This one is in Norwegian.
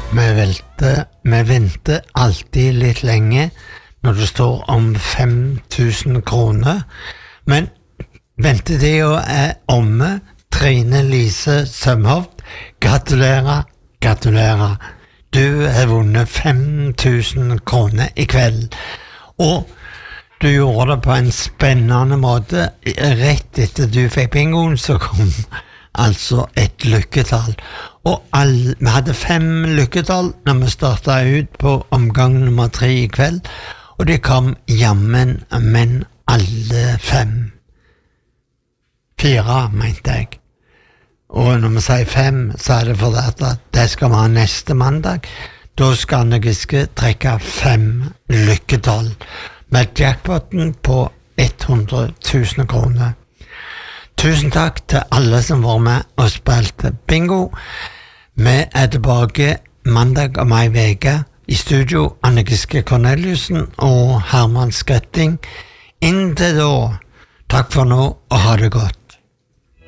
Vi venter alltid litt lenge når det står om 5.000 kroner, men ventetiden omme. Trine Lise Sømhoft, gratulerer. Du har vunnet 5.000 kroner i kveld, og du gjorde det på en spennende måte. Rett etter du fikk bingoen, så kom altså et lykketall. Og vi hadde 5 lykketall når vi startet ut på omgang nummer 3 i kveld, og det kom jammen, men alle 5. 4, mente jeg. Og når vi sier 5, så det fordi at det skal vi ha neste mandag. Da skal Anne Giske trekke 5 lykketall med jackpoten på 100.000 kroner. Tusen takk til alle som var med og spilte bingo. Vi tilbake mandag om en uke. I studio Anne Giske Corneliussen og Herman Skretting. Inntil da, takk for nå og ha det godt.